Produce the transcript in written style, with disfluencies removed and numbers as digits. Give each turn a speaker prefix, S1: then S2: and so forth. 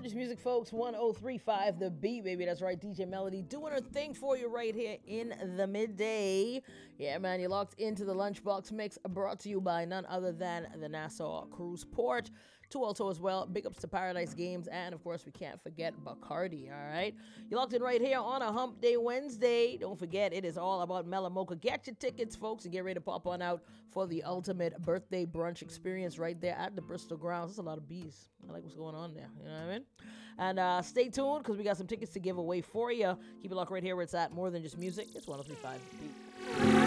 S1: Just Music, folks. 1035 The Beat, baby. That's right. DJ Melody doing her thing for you right here in the midday. Yeah, man. You're locked into the Lunchbox Mix, brought to you by none other than the Nassau Cruise Port. To also as well, big ups to Paradise Games, and of course we can't forget Bacardi. All right, you're locked in right here on a Hump Day Wednesday. Don't forget, it is all about Melamocha. Get your tickets, folks, and get ready to pop on out for the ultimate birthday brunch experience right there at the Bristol Grounds. There's a lot of bees. I like what's going on there. You know what I mean? And stay tuned because we got some tickets to give away for you. Keep it locked right here where it's at. More than just music. It's 1035 The Beat.